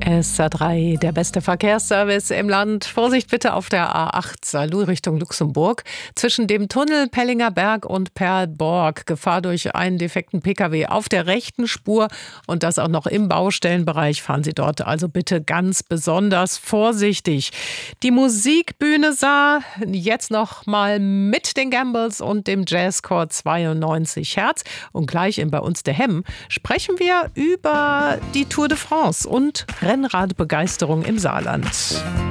SA3, der beste Verkehrsservice im Land. Vorsicht bitte auf der A8 Saarlouis Richtung Luxemburg. Zwischen dem Tunnel Pellinger Berg und Perlborg. Gefahr durch einen defekten Pkw auf der rechten Spur und das auch noch im Baustellenbereich. Fahren Sie dort also bitte ganz besonders vorsichtig. Die Musikbühne Saar jetzt noch mal mit den Gambles und dem Jazzchor 92 Hertz. Und gleich in Bei uns der Hemm sprechen wir über die Tour de France und Rennradbegeisterung im Saarland.